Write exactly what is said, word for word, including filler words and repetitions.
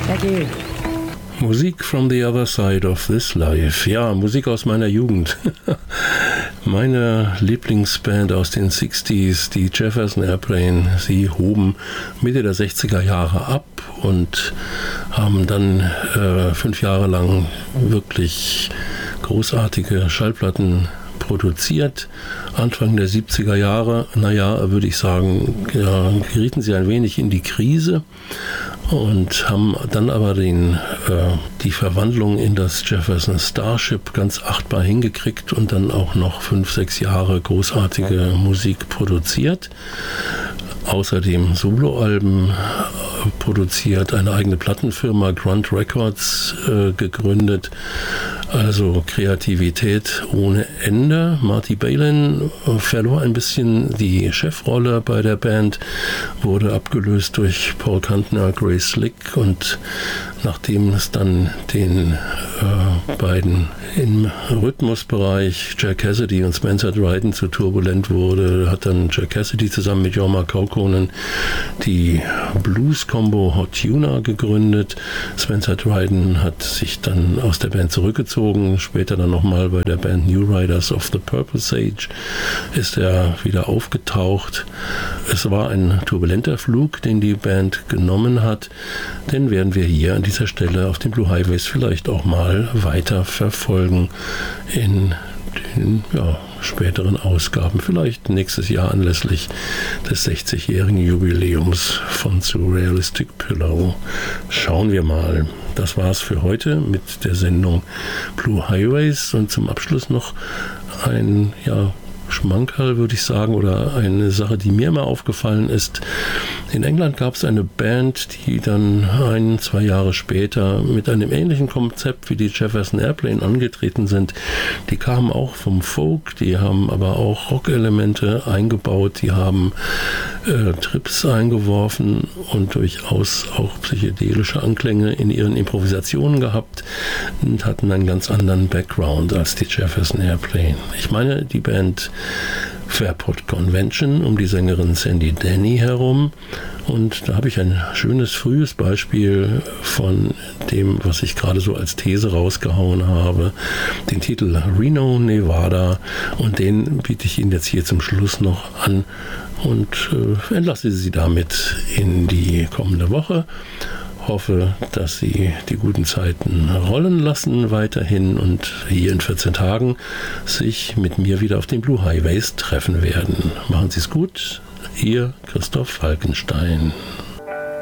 R G. Musik from the other side of this life. Ja, Musik aus meiner Jugend. Meine Lieblingsband aus den sechziger, die Jefferson Airplane, sie hoben Mitte der sechziger Jahre ab und haben dann äh, fünf Jahre lang wirklich großartige Schallplatten produziert. Anfang der siebziger Jahre, naja, würde ich sagen, ja, gerieten sie ein wenig in die Krise und haben dann aber den, äh, die Verwandlung in das Jefferson Starship ganz achtbar hingekriegt und dann auch noch fünf, sechs Jahre großartige Musik produziert. Außerdem Soloalben produziert, eine eigene Plattenfirma Grunt Records äh, gegründet. Also Kreativität ohne Ende. Marty Balin verlor ein bisschen die Chefrolle bei der Band, wurde abgelöst durch Paul Kantner, Grace Slick, und nachdem es dann den äh, beiden im Rhythmusbereich Jack Cassidy und Spencer Dryden zu turbulent wurde, hat dann Jack Cassidy zusammen mit Jorma Kaukonen die Blues-Combo Hot Tuna gegründet. Spencer Dryden hat sich dann aus der Band zurückgezogen, später dann nochmal bei der Band New Riders of the Purple Sage ist er wieder aufgetaucht. Es war ein turbulenter Flug, den die Band genommen hat, den werden wir hier an dieser Stelle auf den Blue Highways vielleicht auch mal weiter verfolgen in den ja, späteren Ausgaben, vielleicht nächstes Jahr anlässlich des sechzigjährigen Jubiläums von Surrealistic Pillow. Schauen wir mal. Das war's für heute mit der Sendung Blue Highways und zum Abschluss noch ein, ja, Schmankerl, würde ich sagen, oder eine Sache, die mir immer aufgefallen ist. In England gab es eine Band, die dann ein, zwei Jahre später mit einem ähnlichen Konzept wie die Jefferson Airplane angetreten sind. Die kamen auch vom Folk, die haben aber auch Rock-Elemente eingebaut, die haben äh, Trips eingeworfen und durchaus auch psychedelische Anklänge in ihren Improvisationen gehabt und hatten einen ganz anderen Background als die Jefferson Airplane. Ich meine, die Band Fairport Convention um die Sängerin Sandy Denny herum, und da habe ich ein schönes frühes Beispiel von dem, was ich gerade so als These rausgehauen habe, den Titel Reno, Nevada, und den biete ich Ihnen jetzt hier zum Schluss noch an und äh, entlasse Sie damit in die kommende Woche. Hoffe, dass Sie die guten Zeiten rollen lassen weiterhin und hier in vierzehn Tagen sich mit mir wieder auf den Blue Highways treffen werden. Machen Sie es gut, Ihr Christoph Falkenstein.